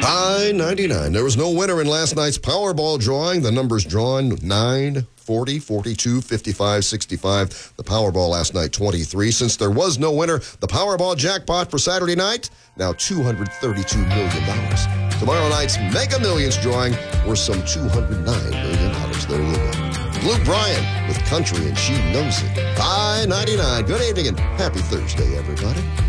By 99. There was no winner in last night's Powerball drawing. The numbers drawn 9, 40, 42, 55, 65. The Powerball last night, 23. Since there was no winner, the Powerball jackpot for Saturday night, now $232 million. Tomorrow night's Mega Millions drawing worth some $209 million. There you go. Luke Bryan with Country and She Knows It. By 99. Good evening and happy Thursday, everybody.